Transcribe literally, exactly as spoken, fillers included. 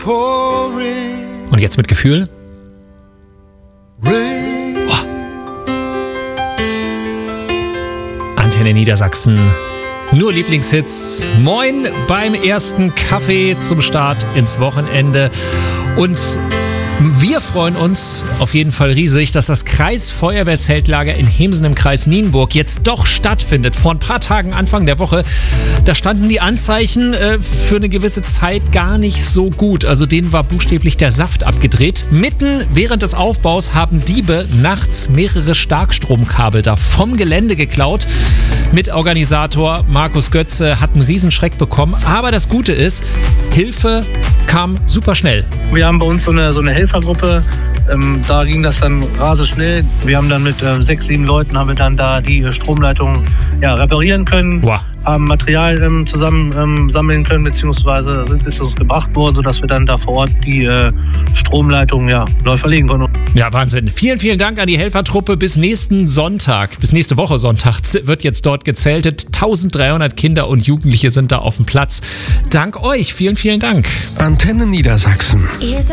Und jetzt mit Gefühl. Oh. Antenne Niedersachsen. Nur Lieblingshits. Moin beim ersten Kaffee zum Start ins Wochenende. Und wir freuen uns auf jeden Fall riesig, dass das Kreisfeuerwehrzeltlager in Hemsen im Kreis Nienburg jetzt doch stattfindet. Vor ein paar Tagen, Anfang der Woche, da standen die Anzeichen äh, für eine gewisse Zeit gar nicht so gut. Also denen war buchstäblich der Saft abgedreht. Mitten während des Aufbaus haben Diebe nachts mehrere Starkstromkabel da vom Gelände geklaut. Mitorganisator Markus Götze hat einen Riesenschreck bekommen. Aber das Gute ist, Hilfe kam super schnell. Wir haben bei uns so eine, so eine Helfergruppe. Ähm, da ging das dann rasend schnell. Wir haben dann mit äh, sechs, sieben Leuten haben wir dann da die äh, Stromleitung ja, reparieren können. Wow. Haben Material ähm, zusammen ähm, sammeln können, beziehungsweise sind, ist uns gebracht worden, sodass wir dann da vor Ort die äh, Stromleitung ja, neu verlegen konnten. Ja, Wahnsinn. Vielen, vielen Dank an die Helfertruppe. Bis nächsten Sonntag, bis nächste Woche Sonntag wird jetzt dort gezeltet. eintausenddreihundert Kinder und Jugendliche sind da auf dem Platz. Dank euch. Vielen, vielen Dank. Antenne Niedersachsen.